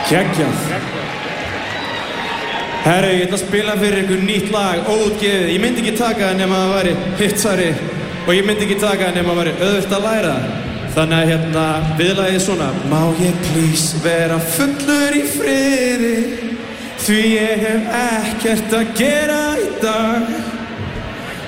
Geggjað. Herru, ég ætla að spila fyrir ykkur nýtt lag, óútgefið. Ég myndi ekki taka það nema að það væri hitsari og ég myndi ekki taka það nema að væri auðvelt að læra. Þannig að viðlagið svona. Má ég please vera fullur í friði, því ég hef ekkert að gera í dag.